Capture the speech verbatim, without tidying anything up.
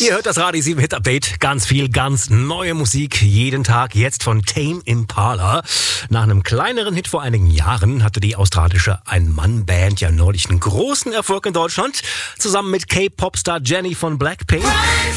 Ihr hört das Radio sieben Hit Update. Ganz viel, ganz neue Musik jeden Tag. Jetzt von Tame Impala. Nach einem kleineren Hit vor einigen Jahren hatte die australische Ein-Mann-Band ja neulich einen großen Erfolg in Deutschland. Zusammen mit K-Pop-Star Jennie von Blackpink.